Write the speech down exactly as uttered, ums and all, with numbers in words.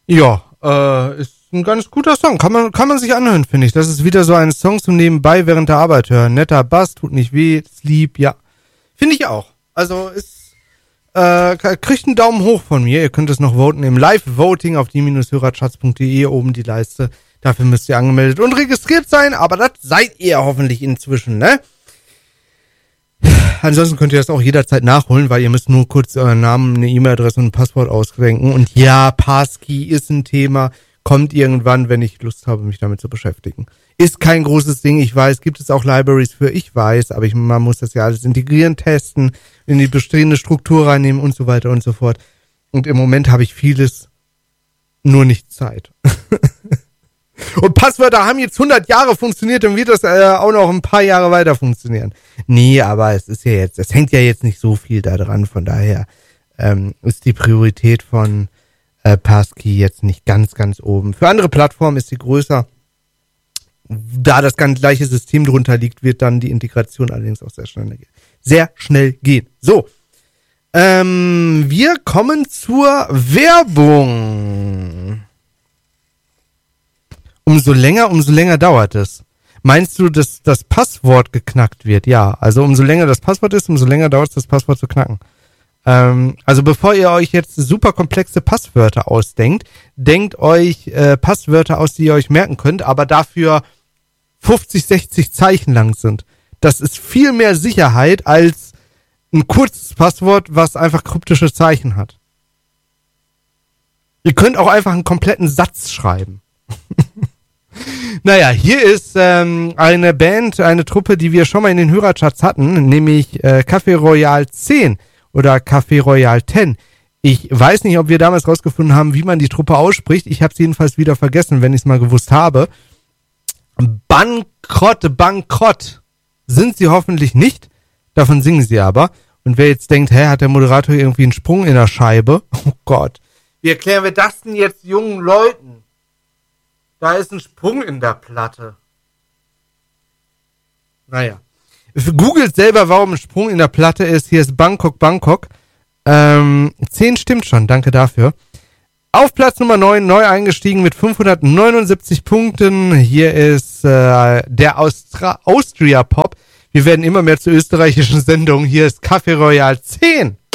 Ja, äh, ist ein ganz guter Song. Kann man, kann man sich anhören, finde ich. Das ist wieder so ein Song zum Nebenbei während der Arbeit hören. Netter Bass, tut nicht weh, Sleep, ja. Finde ich auch. Also ist, äh, kriegt einen Daumen hoch von mir. Ihr könnt es noch voten im Live-Voting auf die Hörercharts punkt de, oben die Leiste. Dafür müsst ihr angemeldet und registriert sein, aber das seid ihr hoffentlich inzwischen, ne? Ansonsten könnt ihr das auch jederzeit nachholen, weil ihr müsst nur kurz euren Namen, eine E-Mail-Adresse und ein Passwort ausdenken. Und ja, Passkey ist ein Thema, kommt irgendwann, wenn ich Lust habe, mich damit zu beschäftigen. Ist kein großes Ding, ich weiß, gibt es auch Libraries für, ich weiß, aber ich, man muss das ja alles integrieren, testen, in die bestehende Struktur reinnehmen und so weiter und so fort. Und im Moment habe ich vieles, nur nicht Zeit. Und Passwörter haben jetzt hundert Jahre funktioniert und wird das äh, auch noch ein paar Jahre weiter funktionieren. Nee, aber es ist ja jetzt, es hängt ja jetzt nicht so viel da dran, von daher ähm, ist die Priorität von äh, Passkey jetzt nicht ganz, ganz oben. Für andere Plattformen ist sie größer. Da das ganz gleiche System drunter liegt, wird dann die Integration allerdings auch sehr schnell gehen. Sehr schnell gehen. So, ähm, wir kommen zur Werbung. Umso länger, umso länger dauert es. Meinst du, dass das Passwort geknackt wird? Ja, also umso länger das Passwort ist, umso länger dauert es, das Passwort zu knacken. Ähm, also bevor ihr euch jetzt super komplexe Passwörter ausdenkt, denkt euch äh, Passwörter aus, die ihr euch merken könnt, aber dafür fünfzig, sechzig Zeichen lang sind. Das ist viel mehr Sicherheit als ein kurzes Passwort, was einfach kryptische Zeichen hat. Ihr könnt auch einfach einen kompletten Satz schreiben. Naja, hier ist ähm, eine Band, eine Truppe, die wir schon mal in den Hörercharts hatten, nämlich äh, Café Royal zehn oder Café Royal zehn. Ich weiß nicht, ob wir damals rausgefunden haben, wie man die Truppe ausspricht. Ich habe es jedenfalls wieder vergessen, wenn ich es mal gewusst habe. Bankrott, Bankrott sind sie hoffentlich nicht. Davon singen sie aber. Und wer jetzt denkt, hä, hat der Moderator irgendwie einen Sprung in der Scheibe? Oh Gott. Wie erklären wir das denn jetzt jungen Leuten? Da ist ein Sprung in der Platte. Naja. Googelt selber, warum ein Sprung in der Platte ist. Hier ist Bangkok, Bangkok. Ähm, zehn stimmt schon, danke dafür. Auf Platz Nummer neun, neu eingestiegen mit fünfhundertneunundsiebzig Punkten. Hier ist äh, der Austra- Austria Pop. Wir werden immer mehr zu österreichischen Sendungen. Hier ist Café Royal zehn.